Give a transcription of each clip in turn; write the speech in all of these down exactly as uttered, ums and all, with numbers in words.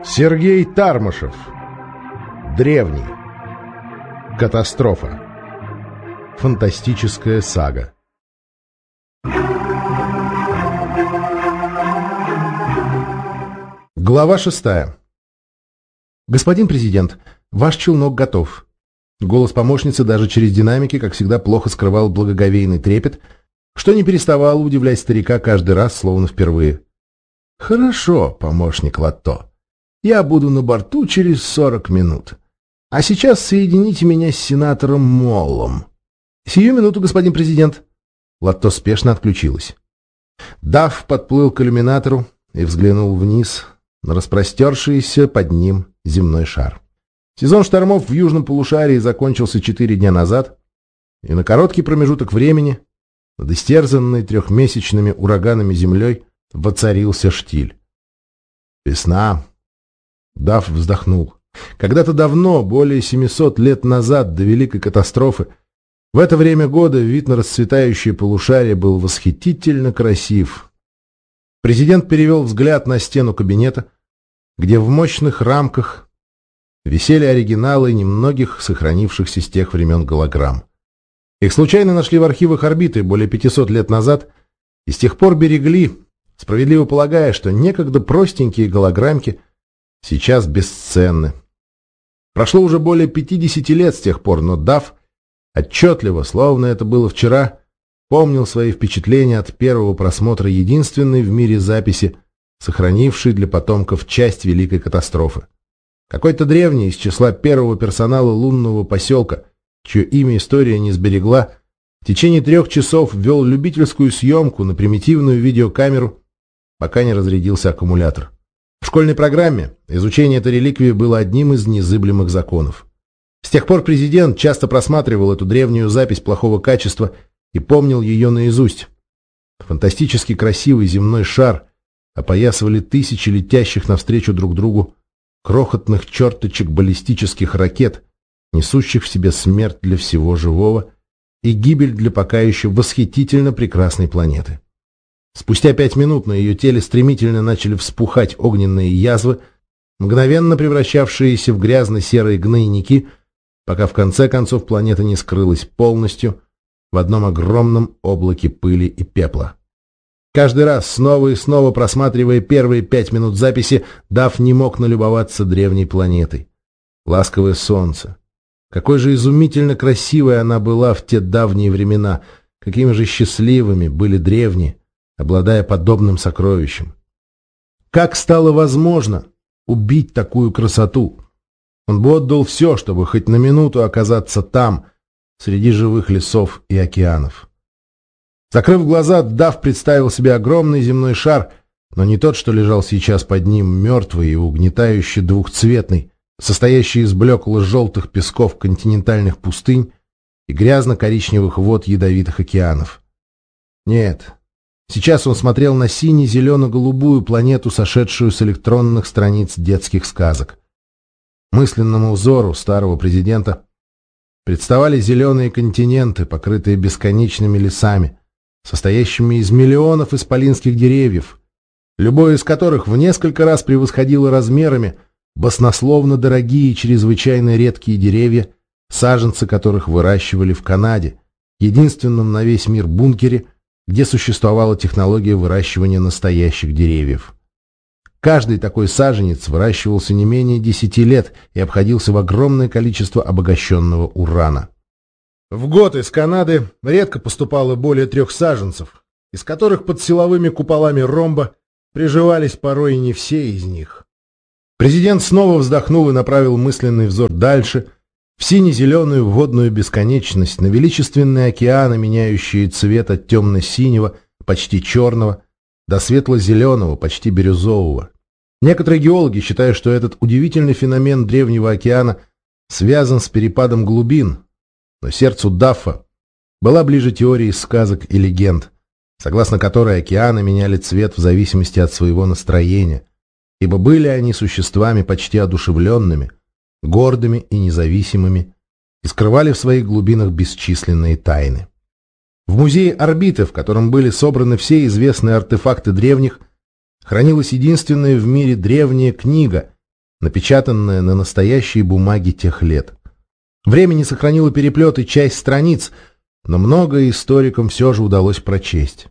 Сергей Тармашев. Древний. Катастрофа. Фантастическая сага. Глава шестая. «Господин президент, ваш челнок готов». Голос помощницы даже через динамики, как всегда, плохо скрывал благоговейный трепет, что не переставало удивлять старика каждый раз, словно впервые. «Хорошо, помощник Лотто. Я буду на борту через сорок минут. А сейчас соедините меня с сенатором Моллом». «Сию минуту, господин президент». Лотто спешно отключилась. Дафф подплыл к иллюминатору и взглянул вниз на распростершийся под ним земной шар. Сезон штормов в южном полушарии закончился четыре дня назад, и на короткий промежуток времени над истерзанной трехмесячными ураганами землей воцарился штиль. Весна. Дафф вздохнул. Когда-то давно, более семисот лет назад, до Великой катастрофы, в это время года вид на расцветающее полушарие был восхитительно красив. Президент перевел взгляд на стену кабинета, где в мощных рамках висели оригиналы немногих сохранившихся с тех времен голограмм. Их случайно нашли в архивах орбиты более пятисот лет назад и с тех пор берегли, справедливо полагая, что некогда простенькие голограммки сейчас бесценны. Прошло уже более пятидесяти лет с тех пор, но Дафф отчетливо, словно это было вчера, помнил свои впечатления от первого просмотра единственной в мире записи, сохранившей для потомков часть Великой катастрофы. Какой-то древний из числа первого персонала лунного поселка, чье имя история не сберегла, в течение трех часов ввел любительскую съемку на примитивную видеокамеру, пока не разрядился аккумулятор. В школьной программе изучение этой реликвии было одним из незыблемых законов. С тех пор президент часто просматривал эту древнюю запись плохого качества и помнил ее наизусть. Фантастически красивый земной шар опоясывали тысячи летящих навстречу друг другу крохотных черточек баллистических ракет, несущих в себе смерть для всего живого и гибель для пока еще восхитительно прекрасной планеты. Спустя пять минут на ее теле стремительно начали вспухать огненные язвы, мгновенно превращавшиеся в грязно-серые гнойники, пока в конце концов планета не скрылась полностью в одном огромном облаке пыли и пепла. Каждый раз, снова и снова просматривая первые пять минут записи, Дафф не мог налюбоваться древней планетой. Ласковое солнце. Какой же изумительно красивой она была в те давние времена, какими же счастливыми были древние, обладая подобным сокровищем. Как стало возможно убить такую красоту? Он бы отдал все, чтобы хоть на минуту оказаться там, среди живых лесов и океанов. Закрыв глаза, Дафф представил себе огромный земной шар, но не тот, что лежал сейчас под ним, мертвый и угнетающий двухцветный, состоящий из блекло-желтых песков континентальных пустынь и грязно-коричневых вод ядовитых океанов. Нет, сейчас он смотрел на сине-зелено-голубую планету, сошедшую с электронных страниц детских сказок. Мысленному взору старого президента представали зеленые континенты, покрытые бесконечными лесами, состоящими из миллионов исполинских деревьев, любое из которых в несколько раз превосходило размерами баснословно дорогие и чрезвычайно редкие деревья, саженцы которых выращивали в Канаде, единственном на весь мир бункере, где существовала технология выращивания настоящих деревьев. Каждый такой саженец выращивался не менее десяти лет и обходился в огромное количество обогащенного урана. В год из Канады редко поступало более трех саженцев, из которых под силовыми куполами ромба приживались порой и не все из них. Президент снова вздохнул и направил мысленный взор дальше, в сине-зеленую водную бесконечность, на величественные океаны, меняющие цвет от темно-синего, почти черного, до светло-зеленого, почти бирюзового. Некоторые геологи считают, что этот удивительный феномен древнего океана связан с перепадом глубин, но сердцу Даффа была ближе теория из сказок и легенд, согласно которой океаны меняли цвет в зависимости от своего настроения, ибо были они существами почти одушевленными, гордыми и независимыми, и скрывали в своих глубинах бесчисленные тайны. В музее орбиты, в котором были собраны все известные артефакты древних, хранилась единственная в мире древняя книга, напечатанное на настоящей бумаге тех лет. Время не сохранило переплет и часть страниц, но многое историкам все же удалось прочесть.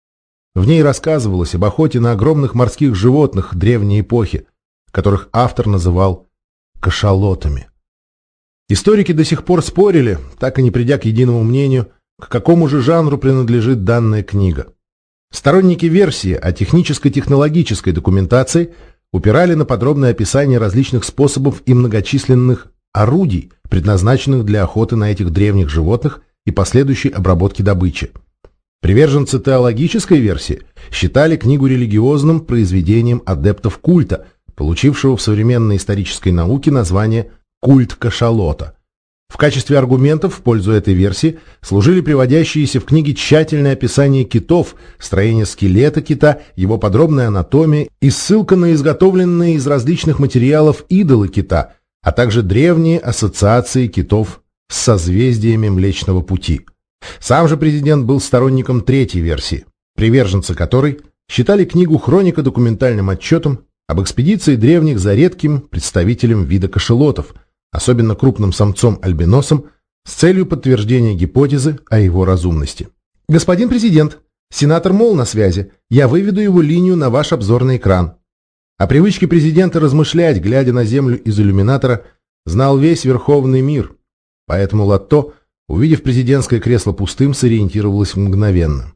В ней рассказывалось об охоте на огромных морских животных древней эпохи, которых автор называл кашалотами. Историки до сих пор спорили, так и не придя к единому мнению, к какому же жанру принадлежит данная книга. Сторонники версии о техническо-технологической документации упирали на подробное описание различных способов и многочисленных орудий, предназначенных для охоты на этих древних животных и последующей обработки добычи. Приверженцы теологической версии считали книгу религиозным произведением адептов культа, получившего в современной исторической науке название «культ кашалота». В качестве аргументов в пользу этой версии служили приводящиеся в книге тщательное описание китов, строение скелета кита, его подробная анатомия и ссылка на изготовленные из различных материалов идолы кита, а также древние ассоциации китов с созвездиями Млечного Пути. Сам же президент был сторонником третьей версии, приверженцы которой считали книгу хронико-документальным отчетом об экспедиции древних за редким представителем вида кашалотов, особенно крупным самцом-альбиносом, с целью подтверждения гипотезы о его разумности. «Господин президент, сенатор Молл на связи. Я выведу его линию на ваш обзорный экран». О привычке президента размышлять, глядя на Землю из иллюминатора, знал весь верховный мир, поэтому Латто, увидев президентское кресло пустым, сориентировалась мгновенно.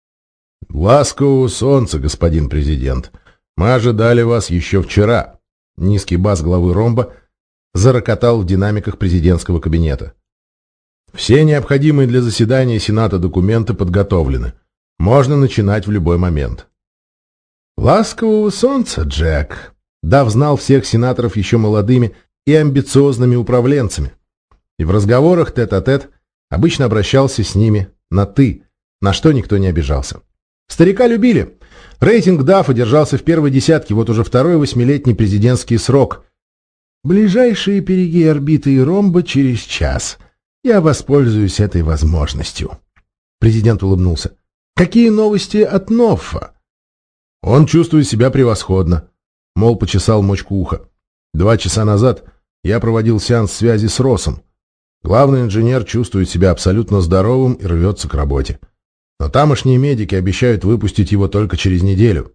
«Ласкового солнца, господин президент. Мы ожидали вас еще вчера». Низкий бас главы ромба зарокотал в динамиках президентского кабинета. «Все необходимые для заседания Сената документы подготовлены. Можно начинать в любой момент». «Ласкового солнца, Джек!» Дав знал всех сенаторов еще молодыми и амбициозными управленцами. И в разговорах тет-а-тет обычно обращался с ними на «ты», на что никто не обижался. Старика любили. Рейтинг Даффа держался в первой десятке вот уже второй восьмилетний президентский срок. «Ближайшие перигей орбиты и ромба через час. Я воспользуюсь этой возможностью». Президент улыбнулся. «Какие новости от Ноффа?» «Он чувствует себя превосходно», — Мол почесал мочку уха. «Два часа назад я проводил сеанс связи с Россом. Главный инженер чувствует себя абсолютно здоровым и рвется к работе. Но тамошние медики обещают выпустить его только через неделю».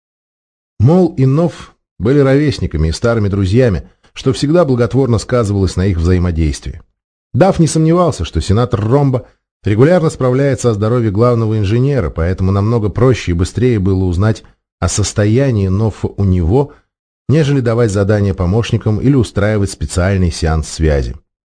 Мол и Нофф были ровесниками и старыми друзьями, что всегда благотворно сказывалось на их взаимодействии. Дафф не сомневался, что сенатор Ромба регулярно справляется о здоровье главного инженера, поэтому намного проще и быстрее было узнать о состоянии Ноффа у него, нежели давать задания помощникам или устраивать специальный сеанс связи.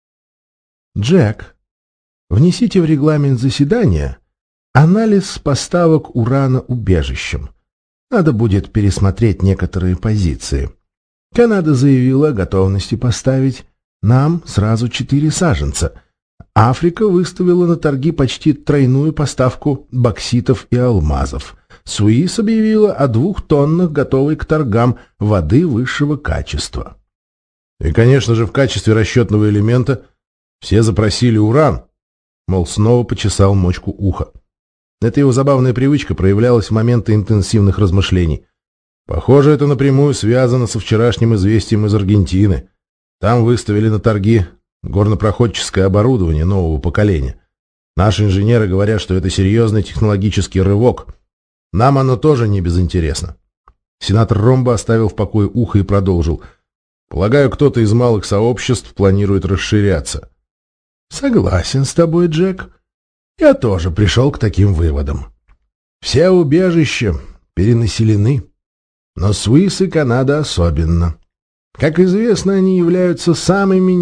«Джек, внесите в регламент заседания анализ поставок урана убежищем. Надо будет пересмотреть некоторые позиции. Канада заявила о готовности поставить нам сразу четыре саженца. Африка выставила на торги почти тройную поставку бокситов и алмазов. Суис объявила о двух тоннах готовой к торгам воды высшего качества». И, конечно же, в качестве расчетного элемента все запросили уран. Мол, снова почесал мочку уха. Эта его забавная привычка проявлялась в моменты интенсивных размышлений. Похоже, это напрямую связано со вчерашним известием из Аргентины. Там выставили на торги горнопроходческое оборудование нового поколения. Наши инженеры говорят, что это серьезный технологический рывок. Нам оно тоже не безинтересно. Сенатор Ромба оставил в покое ухо и продолжил. Полагаю, кто-то из малых сообществ планирует расширяться. Согласен с тобой, Джек. Я тоже пришел к таким выводам. Все убежища перенаселены, но Суис и Канада особенно. Как известно, они являются самыми